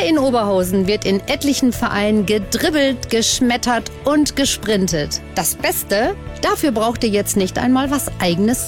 Hier in Oberhausen wird in etlichen Vereinen gedribbelt, geschmettert und gesprintet. Das Beste? Dafür braucht ihr jetzt nicht einmal was Eigenes